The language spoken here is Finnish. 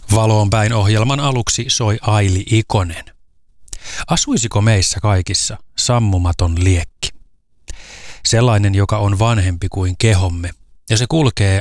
Valoon päin ohjelman aluksi soi Aili Ikonen. Asuisiko meissä kaikissa sammumaton liekki? Sellainen, joka on vanhempi kuin kehomme, ja se kulkee